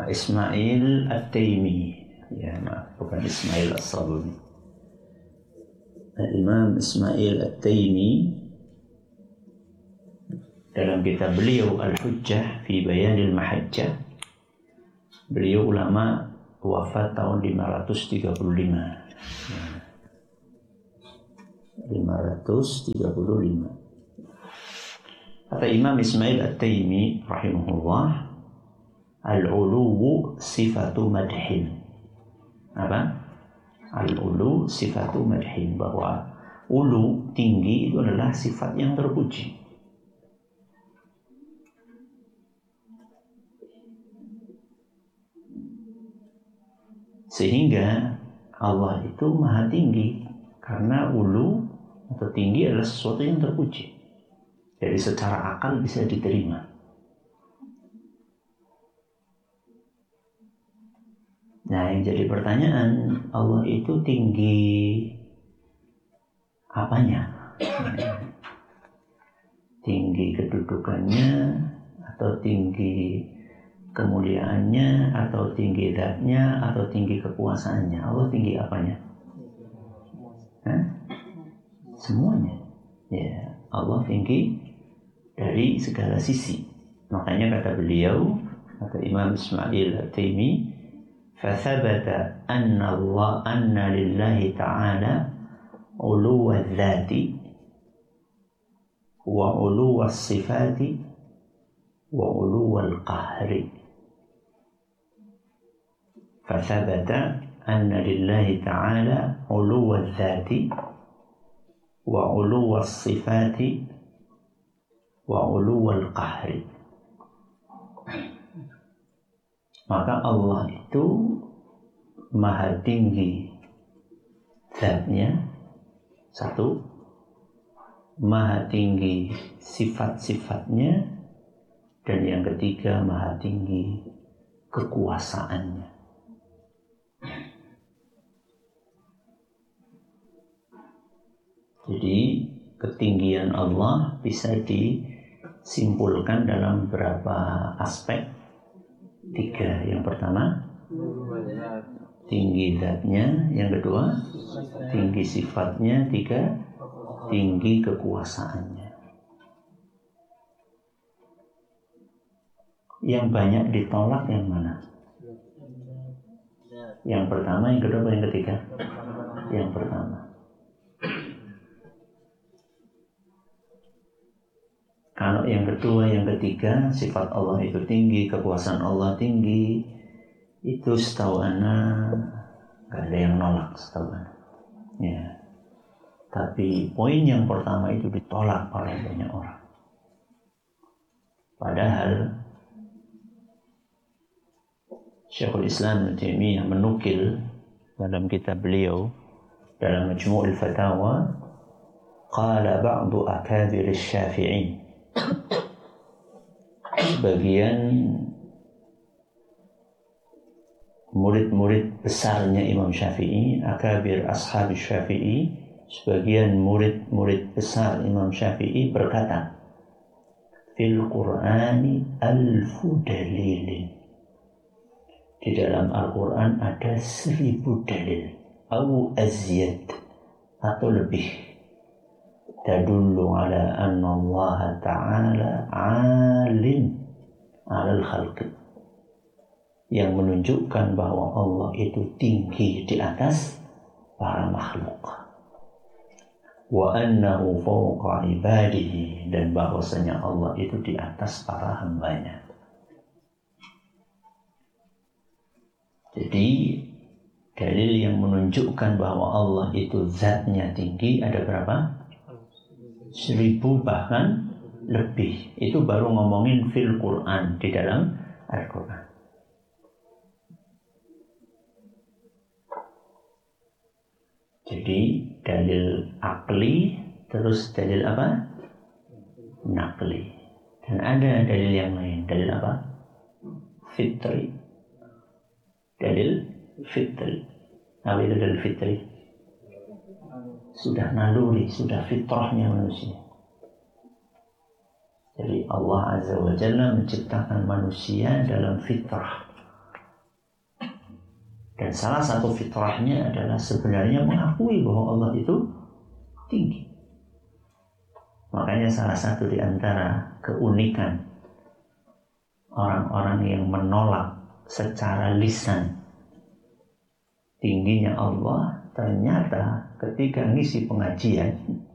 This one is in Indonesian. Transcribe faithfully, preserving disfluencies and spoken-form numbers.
Ismail At-Taimi, ya maaf, bukan Ismail As-Sabuni. Imam Ismail At-Taimi dalam kitab beliau Al-Hujjah fi Bayanil Mahajjah, beliau ulama wafat tahun lima ratus tiga puluh lima. lima ratus tiga puluh lima. Kata Imam Ismail At-Taimi rahimahullah, al-uluwu sifatu madhin. Apa? Al-ulu sifatu madhin, bahwa ulu, tinggi, itu adalah sifat yang terpuji. Sehingga Allah itu maha tinggi, karena ulu atau tinggi adalah sesuatu yang terpuji. Jadi secara akal bisa diterima. Nah, yang jadi pertanyaan, Allah itu tinggi apanya? Tinggi kedudukannya, atau tinggi kemuliaannya, atau tinggi zatnya, atau tinggi kekuasaannya? Allah tinggi apanya? Hah? Semuanya. Ya, Allah tinggi dari segala sisi. Makanya kata beliau, kata Imam Ismail At-Taimi, "Fathabata anna Allah anna lillahi ta'ala uluwa dzati wa uluwa sifati wa uluwa al-qahri." Fathabata anna lillahi ta'ala uluwa dzati wa uluwa sifati wa uluwa al-qahri. Maka Allah itu maha tinggi zatnya, satu, maha tinggi sifat-sifatnya, dan yang ketiga maha tinggi kekuasaannya. Jadi ketinggian Allah bisa disimpulkan dalam beberapa aspek. Tiga. Yang pertama, tinggi zatnya. Yang kedua, tinggi sifatnya. Tiga, tinggi kekuasaannya. Yang banyak ditolak yang mana? Yang pertama, yang kedua, yang ketiga? Yang pertama. Kalau yang kedua, yang ketiga, sifat Allah itu tinggi, kekuasaan Allah tinggi, itu setahu ana gak ada yang nolak, setahu ana. Ya. Tapi poin yang pertama itu ditolak oleh banyak orang. Padahal Syekhul Islam Ibnu Taimiyah menukil dalam kitab beliau dalam Majmu'ul Fatawa, qala ba'du akabir asy-Syafi'in, sebagian murid-murid besarnya Imam Syafi'i, akabir ashab Syafi'i, sebagian murid-murid besar Imam Syafi'i berkata, fil Qur'ani alfu dalilin, di dalam Al-Quran ada seribu dalil, au azyad, atau lebih, tadullu ala anna Allah ta'ala alim alal khalqi, yang menunjukkan bahwa Allah itu tinggi di atas para makhluk, wa annahu fawqa ibadihi, dan bahwasanya Allah itu di atas para hambanya. Jadi dalil yang menunjukkan bahwa Allah itu zatnya tinggi ada berapa? Seribu, bahkan lebih. Itu baru ngomongin fil Quran, di dalam Al-Quran. Jadi dalil akli, terus dalil apa? Nakli. Dan ada dalil yang lain. Dalil apa? Fitri. Dalil fitri. Apa itu dalil fitri? Sudah naluri, sudah fitrahnya manusia. Jadi Allah Azza wa Jalla menciptakan manusia dalam fitrah, Dan salah satu fitrahnya adalah sebenarnya mengakui bahwa Allah itu tinggi. Makanya salah satu di antara keunikan orang-orang yang menolak secara lisan tingginya Allah, ternyata ketika ngisi pengajian